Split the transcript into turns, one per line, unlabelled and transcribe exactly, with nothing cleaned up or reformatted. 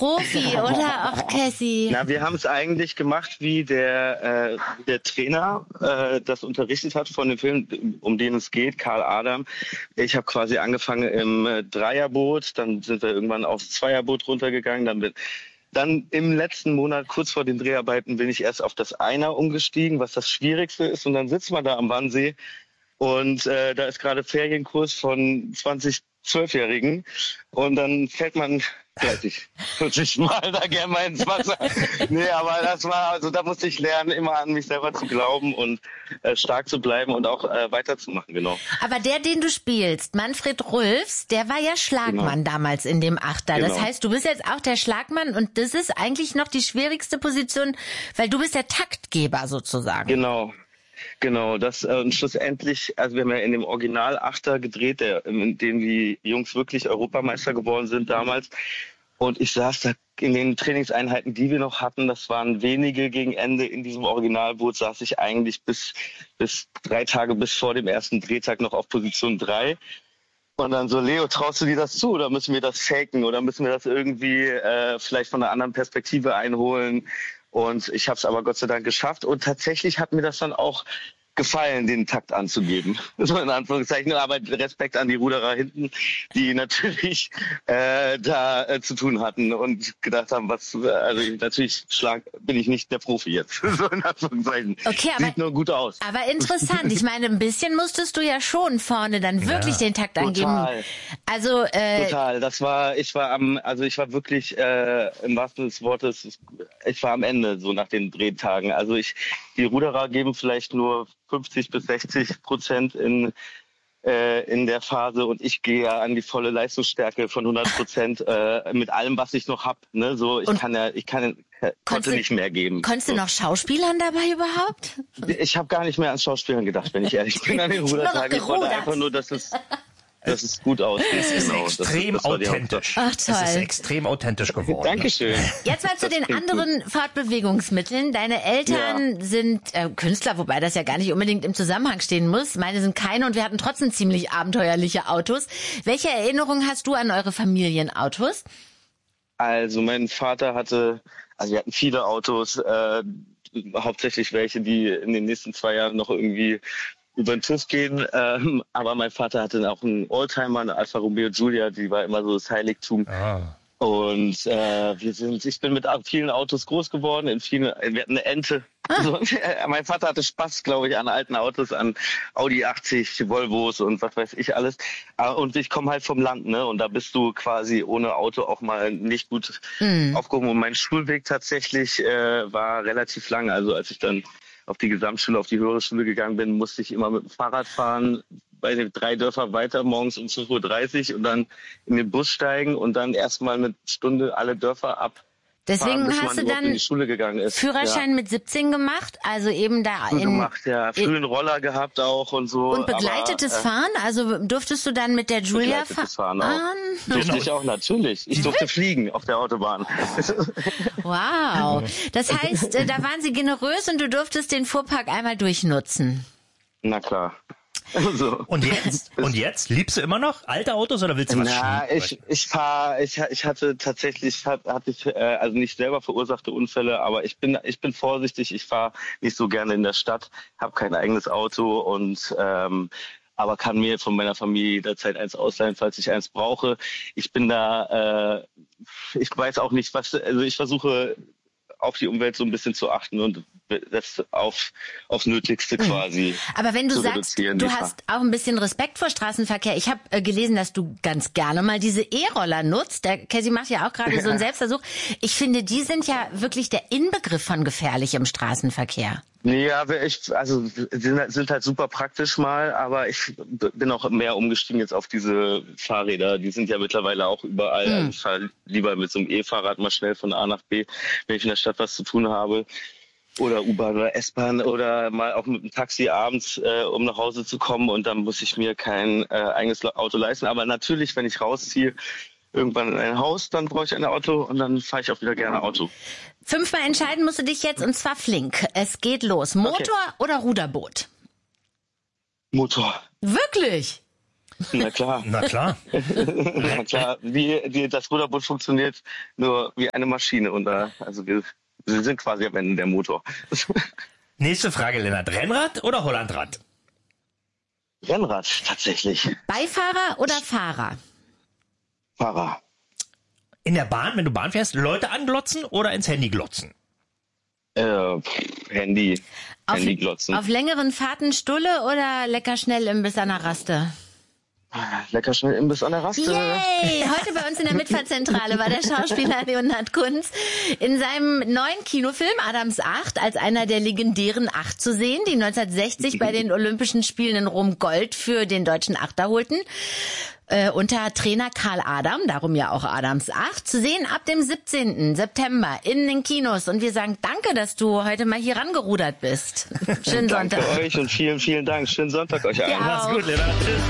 Profi, oder? Ach, Cassie.
Na, wir haben es eigentlich gemacht, wie der, äh, der Trainer äh, das unterrichtet hat von dem Film, um den es geht, Karl Adam. Ich habe quasi angefangen im äh, Dreierboot, dann sind wir irgendwann aufs Zweierboot runtergegangen, dann bin Dann im letzten Monat, kurz vor den Dreharbeiten, bin ich erst auf das Einer umgestiegen, was das Schwierigste ist. Und dann sitzt man da am Wannsee und äh, da ist gerade Ferienkurs von zwanzig Zwölfjährigen und dann fällt man dreißig, vierzig Mal da gerne mal ins Wasser. Nee, aber das war, also da musste ich lernen, immer an mich selber zu glauben und äh, stark zu bleiben und auch äh, weiterzumachen, genau.
Aber der, den du spielst, Manfred Rülfs, der war ja Schlagmann genau. damals in dem Achter. Genau. Das heißt, du bist jetzt auch der Schlagmann und das ist eigentlich noch die schwierigste Position, weil du bist der Taktgeber sozusagen.
Genau. Genau, das äh, und schlussendlich, also wir haben ja in dem Original Achter gedreht, der, in dem die Jungs wirklich Europameister geworden sind damals. Und ich saß da in den Trainingseinheiten, die wir noch hatten, das waren wenige gegen Ende in diesem Originalboot, saß ich eigentlich bis bis drei Tage bis vor dem ersten Drehtag noch auf Position drei. Und dann so, Leo, traust du dir das zu oder müssen wir das faken oder müssen wir das irgendwie äh, vielleicht von einer anderen Perspektive einholen? Und ich habe es aber Gott sei Dank geschafft. Und tatsächlich hat mir das dann auch gefallen, den Takt anzugeben. So in Anführungszeichen. Aber Respekt an die Ruderer hinten, die natürlich äh, da äh, zu tun hatten und gedacht haben, was, also natürlich schlag, bin ich nicht der Profi jetzt. So in Anführungszeichen.
Okay, aber,
sieht nur gut aus.
Aber interessant. Ich meine, ein bisschen musstest du ja schon vorne dann wirklich ja, den Takt angeben.
Total.
Also, äh,
total. Das war, ich war am, also ich war wirklich äh, im wahrsten des Wortes, ich war am Ende so nach den Drehtagen. Also ich, die Ruderer geben vielleicht nur fünfzig bis sechzig Prozent in äh, in der Phase und ich gehe ja an die volle Leistungsstärke von hundert Prozent äh, mit allem, was ich noch hab. Ne, so ich und kann ja, ich kann konnte
du,
nicht mehr geben.
Konntest
so.
du noch Schauspielern dabei überhaupt?
Ich habe gar nicht mehr an Schauspielern gedacht, wenn ich ehrlich bin. An den Rudertagen. Ich wollte einfach nur, dass es dass es gut aussieht.
Es ist
genau.
extrem
das, das
authentisch.
Ach, toll.
Es ist extrem authentisch geworden.
Dankeschön.
Jetzt mal zu
das
den anderen
gut.
Fortbewegungsmitteln. Deine Eltern
ja.
sind äh, Künstler, wobei das ja gar nicht unbedingt im Zusammenhang stehen muss. Meine sind keine und wir hatten trotzdem ziemlich abenteuerliche Autos. Welche Erinnerung hast du an eure Familienautos?
Also mein Vater hatte, also wir hatten viele Autos, äh, hauptsächlich welche, die in den nächsten zwei Jahren noch irgendwie über den TÜV gehen, ähm, aber mein Vater hatte auch einen Oldtimer, eine Alfa Romeo Giulia, die war immer so das Heiligtum. Ah. Und äh, wir sind, ich bin mit vielen Autos groß geworden, in vielen, wir hatten eine Ente. Ah. So, äh, mein Vater hatte Spaß, glaube ich, an alten Autos, an Audi achtzig, Volvos und was weiß ich alles. Und ich komme halt vom Land, ne? Und da bist du quasi ohne Auto auch mal nicht gut mm. aufgehoben. Und mein Schulweg tatsächlich äh, war relativ lang. Also als ich dann auf die Gesamtschule, auf die höhere Schule gegangen bin, musste ich immer mit dem Fahrrad fahren, bei den drei Dörfer weiter, morgens um fünf Uhr dreißig und dann in den Bus steigen und dann erstmal eine Stunde alle Dörfer ab.
Deswegen
fahren,
hast du dann
in die Schule gegangen ist.
Führerschein ja. mit siebzehn gemacht, also eben da in
gemacht, ja, früh einen Roller gehabt auch und so.
Und begleitetes
aber, äh,
Fahren, also durftest du dann mit der Giulia
begleitetes
fahren?
Fahren auch. Durfte ich auch natürlich. Ich durfte fliegen auf der Autobahn.
Wow. Das heißt, da waren sie generös und du durftest den Fuhrpark einmal durchnutzen.
Na klar. Also,
und jetzt? Und jetzt? Liebst du immer noch alte Autos oder willst du was
Na, ich, ich fahr, ich, ich hatte tatsächlich, hatte ich, äh, also nicht selber verursachte Unfälle, aber ich bin, ich bin vorsichtig, ich fahre nicht so gerne in der Stadt, habe kein eigenes Auto und, ähm, aber kann mir von meiner Familie jederzeit eins ausleihen, falls ich eins brauche. Ich bin da, äh, ich weiß auch nicht, was, also ich versuche, auf die Umwelt so ein bisschen zu achten und das auf aufs Nötigste quasi.
Aber wenn du sagst, du hast auch ein bisschen Respekt vor Straßenverkehr. Ich habe äh, gelesen, dass du ganz gerne mal diese E-Roller nutzt. Der Cassie macht ja auch gerade so einen Selbstversuch. Ich finde, die sind ja wirklich der Inbegriff von gefährlich im Straßenverkehr.
Ja, ich, also sind, sind halt super praktisch mal, aber ich bin auch mehr umgestiegen jetzt auf diese Fahrräder. Die sind ja mittlerweile auch überall. Mhm. Also ich fahre lieber mit so einem E-Fahrrad mal schnell von A nach B, wenn ich in der Stadt was zu tun habe. Oder U-Bahn oder S-Bahn oder mal auch mit dem Taxi abends, äh, um nach Hause zu kommen. Und dann muss ich mir kein äh, eigenes Auto leisten. Aber natürlich, wenn ich rausziehe, irgendwann in ein Haus, dann brauche ich ein Auto und dann fahre ich auch wieder gerne Auto.
Fünfmal entscheiden musst du dich jetzt und zwar flink. Es geht los. Motor okay. oder Ruderboot?
Motor.
Wirklich?
Na klar.
Na klar.
Na klar. Wie, wie das Ruderboot funktioniert, nur wie eine Maschine. Und da, also wir, wir sind quasi am Ende der Motor.
Nächste Frage, Lennart. Rennrad oder Hollandrad?
Rennrad, tatsächlich.
Beifahrer oder Fahrer?
Fahrer.
In der Bahn, wenn du Bahn fährst, Leute anglotzen oder ins Handy glotzen?
Äh, Handy.
Auf,
Handy glotzen.
Auf längeren Fahrten Stulle oder lecker schnell Imbiss an der Raste?
Lecker schnell Imbiss an der Raste.
Yay! Heute bei uns in der Mitfahrzentrale war der Schauspieler Leonhard Kunz in seinem neuen Kinofilm Adams Acht als einer der legendären Acht zu sehen, die neunzehnhundertsechzig bei den Olympischen Spielen in Rom Gold für den deutschen Achter holten. Äh, unter Trainer Karl Adam, darum ja auch Adams Acht, zu sehen ab dem siebzehnten September in den Kinos. Und wir sagen danke, dass du heute mal hier rangerudert bist. Schönen Sonntag.
Danke euch und vielen, vielen Dank. Schönen Sonntag euch allen.
Mach's gut, Lennart. Tschüss.